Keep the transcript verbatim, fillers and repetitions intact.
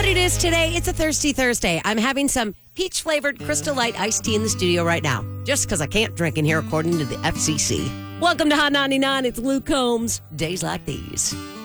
it is today. It's a Thirsty Thursday. I'm having some peach-flavored Crystal Light iced tea in the studio right now, just because I can't drink in here according to the F C C. Welcome to Hot ninety-nine. It's Luke Combs. Days like these.